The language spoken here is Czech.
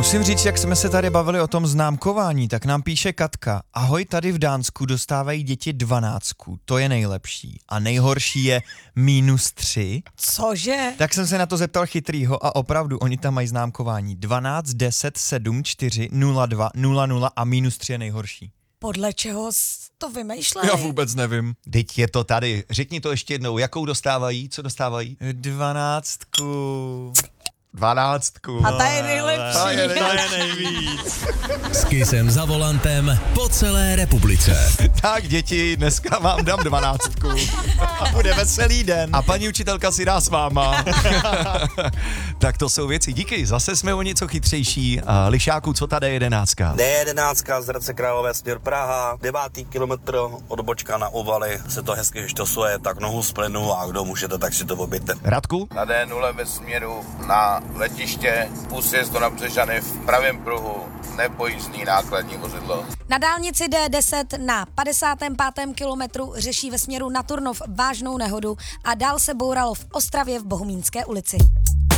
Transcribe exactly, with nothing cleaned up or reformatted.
Musím říct, jak jsme se tady bavili o tom známkování, tak nám píše Katka. Ahoj, tady v Dánsku dostávají děti dvanáctku, to je nejlepší. A nejhorší je minus tři. Cože? Tak jsem se na to zeptal chytrýho a opravdu, oni tam mají známkování dvanáct, deset, sedm, čtyři, nula dva, nula nula a minus tři je nejhorší. Podle čeho jsi to vymýšleli? Já vůbec nevím. Teď je to tady. Řekni to ještě jednou. Jakou dostávají? Co dostávají? Dvanáctku. Dvanáctku. A ta je nejlepší. To je, to je nejvíc. S Kissem za volantem po celé republice. Tak děti, dneska vám dám dvanáctku. A bude veselý den. A paní učitelka si dá s váma. Tak to jsou věci. Díky, zase jsme o něco chytřejší. A Lišáku, co ta D jedenáct? D jedenáct z Hradce Králové směr Praha, devátý kilometr od Bočka na Ovaly, se to hezky štosuje, tak nohu splnu a kdo můžete, tak si to oběte. Radku? Na D nula ve směru na letiště, úsjezd do Nabřežany v pravém pruhu, nepojízdný nákladní vozidlo. Na dálnici D deset na padesátém pátém kilometru řeší ve směru na Turnov vážnou nehodu a dál se bouralo v Ostravě v Bohumínské ulici.